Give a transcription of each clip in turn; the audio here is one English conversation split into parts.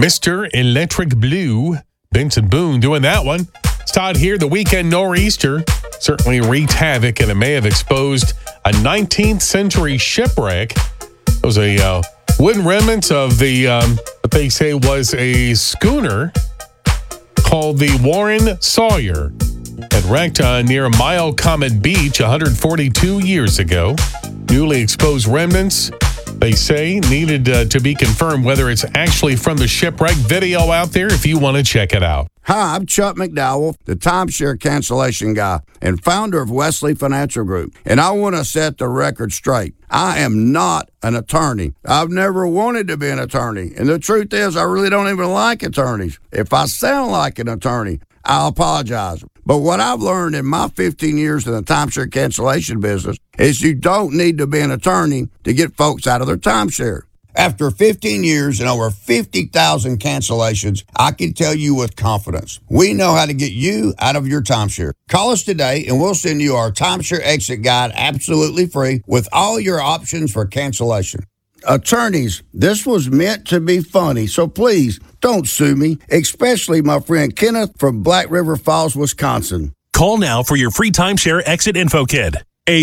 Mr. Electric Blue, Benson Boone doing that one. It's Todd here. The weekend nor'easter certainly wreaked havoc, and it may have exposed a 19th century shipwreck. It was a wooden remnants of the what they say was a schooner called the Warren Sawyer. It wrecked near Mile Comet Beach 142 years ago. Newly exposed remnants, they say, needed to be confirmed whether it's actually from the shipwreck. Video out there if you want to check it out. Hi, I'm Chuck McDowell, the timeshare cancellation guy and founder of Wesley Financial Group. And I want to set the record straight. I am not an attorney. I've never wanted to be an attorney. And the truth is, I really don't even like attorneys. If I sound like an attorney, I'll apologize. But what I've learned in my 15 years in the timeshare cancellation business is you don't need to be an attorney to get folks out of their timeshare. After 15 years and over 50,000 cancellations, I can tell you with confidence, we know how to get you out of your timeshare. Call us today and we'll send you our timeshare exit guide absolutely free with all your options for cancellation. Attorneys, this was meant to be funny, so please don't sue me, especially my friend Kenneth from Black River Falls, Wisconsin. Call now for your free timeshare exit info kit.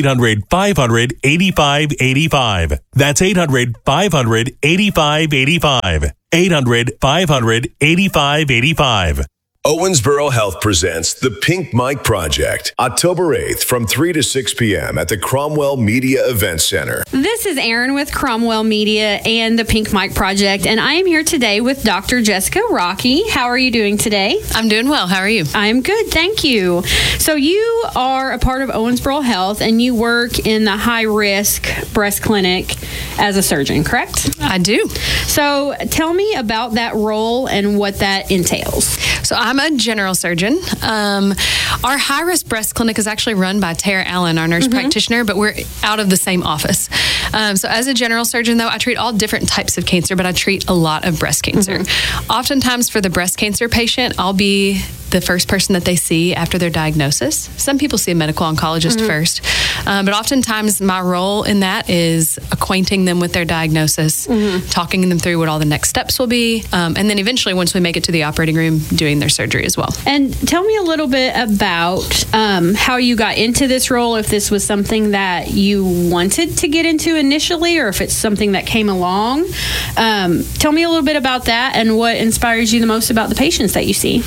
800-500-8585. That's 800-500-8585. 800-500-8585. Owensboro Health presents the Pink Mike Project, October 8th from 3 to 6 p.m. at the Cromwell Media Event Center. This is Erin with Cromwell Media and the Pink Mike Project, and I am here today with Dr. Jessica Rocky. How are you doing today? I'm doing well. How are you? I'm good, thank you. So you are a part of Owensboro Health, and you work in the high-risk breast clinic as a surgeon, correct? I do. So tell me about that role and what that entails. So I'm a general surgeon. Our high-risk breast clinic is actually run by Tara Allen, our nurse practitioner, but we're out of the same office. So as a general surgeon, though, I treat all different types of cancer, but I treat a lot of breast cancer. Oftentimes for the breast cancer patient, I'll be the first person that they see after their diagnosis. Some people see a medical oncologist first, but oftentimes my role in that is acquainting them with their diagnosis, talking them through what all the next steps will be, and then eventually, once we make it to the operating room, doing their surgery as well. And tell me a little bit about how you got into this role, if this was something that you wanted to get into initially, or if it's something that came along. Tell me a little bit about that and what inspires you the most about the patients that you see.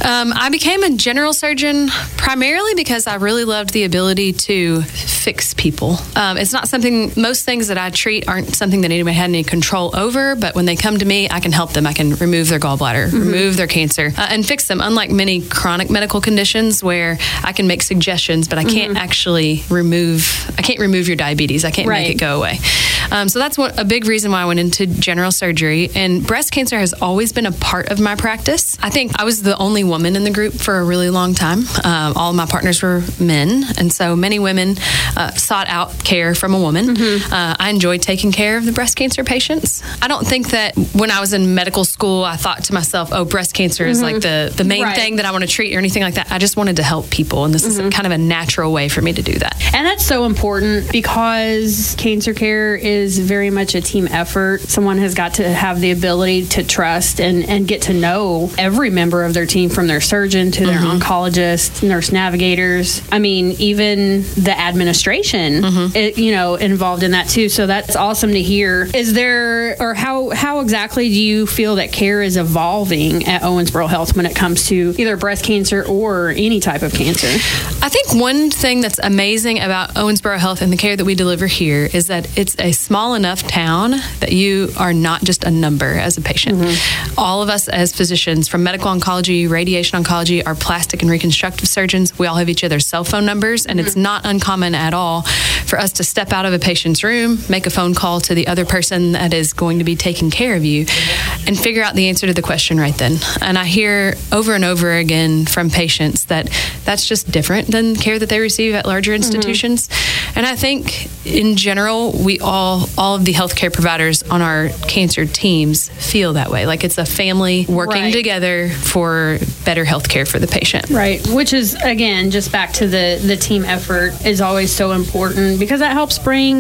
I became a general surgeon primarily because I really loved the ability to fix people. It's not something, most things that I treat aren't something that anybody had any control over, but when they come to me, I can help them. I can remove their gallbladder, remove their cancer, and fix them. Unlike many chronic medical conditions where I can make suggestions, but I can't actually remove your diabetes. I can't make it go away. So that's a big reason why I went into general surgery. And breast cancer has always been a part of my practice. I think I was the only woman in the group for a really long time. All of my partners were men, and so many women sought out care from a woman. I enjoyed taking care of the breast cancer patients. I don't think that when I was in medical school, I thought to myself, oh, breast cancer is like the main thing that I want to treat or anything like that. I just wanted to help people, and this is kind of a natural way for me to do that. And that's so important because cancer care is very much a team effort. Someone has got to have the ability to trust and get to know every member of their team, from their surgeon to their oncologist, nurse navigators. I mean, even the administration, involved in that too. So that's awesome to hear. Is there, or how exactly do you feel that care is evolving at Owensboro Health when it comes to either breast cancer or any type of cancer? I think one thing that's amazing about Owensboro Health and the care that we deliver here is that it's a small enough town that you are not just a number as a patient. All of us as physicians, from medical oncology, radiation oncology, our plastic and reconstructive surgeons, we all have each other's cell phone numbers, and it's not uncommon at all for us to step out of a patient's room, make a phone call to the other person that is going to be taking care of you, and figure out the answer to the question right then. And I hear over and over again from patients that that's just different than care that they receive at larger institutions. And I think in general, we all of the healthcare providers on our cancer teams feel that way. Like it's a family working together for better healthcare for the patient. Right. Which is, again, just back to the team effort is always so important, because that helps bring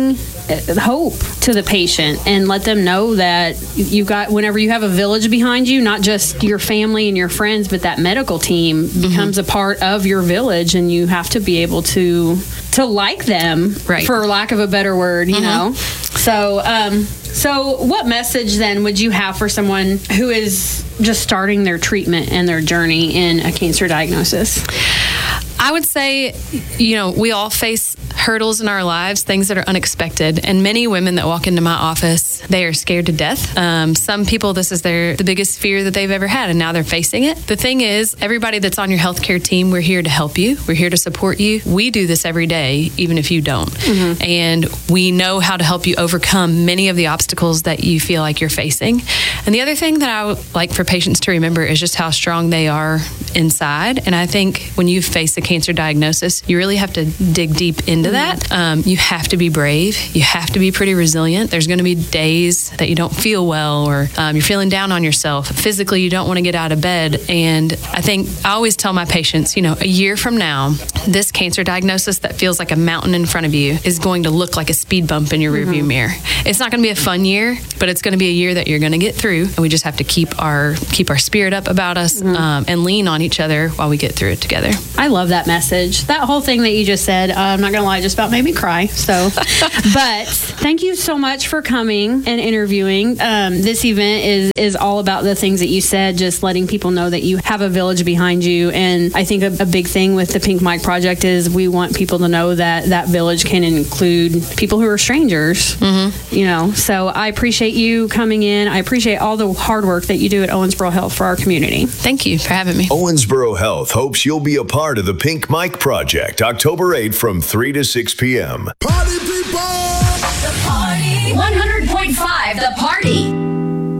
hope to the patient and let them know that whenever you have a village behind you, not just your family and your friends, but that medical team becomes a part of your village, and you have to be able to like them, for lack of a better word, you know? So what message then would you have for someone who is just starting their treatment and their journey in a cancer diagnosis? I would say, we all face hurdles in our lives, things that are unexpected. And many women that walk into my office, they are scared to death. Some people, this is the biggest fear that they've ever had, and now they're facing it. The thing is, everybody that's on your healthcare team, we're here to help you. We're here to support you. We do this every day, even if you don't. And we know how to help you overcome many of the obstacles that you feel like you're facing. And the other thing that I would like for patients to remember is just how strong they are inside. And I think when you face a cancer diagnosis, you really have to dig deep into that. You have to be brave. You have to be pretty resilient. There's going to be days that you don't feel well, or you're feeling down on yourself. Physically, you don't want to get out of bed. And I always tell my patients, a year from now, this cancer diagnosis that feels like a mountain in front of you is going to look like a speed bump in your rearview mirror. It's not going to be a fun year, but it's going to be a year that you're going to get through. And we just have to keep our spirit up about us and lean on each other while we get through it together. I love that message. That whole thing that you just said, I'm not going to lie, just about made me cry. So, but thank you so much for coming and interviewing. This event is all about the things that you said, just letting people know that you have a village behind you. And I think a big thing with the Pink Mike Project is we want people to know that village can include people who are strangers, So I appreciate you coming in. I appreciate all the hard work that you do at Owensboro Health for our community. Thank you for having me. Owensboro Health hopes you'll be a part of the Pink Mike Project, October 8th from 3 to 6 p.m. Party people! The Party! 100.5 The Party!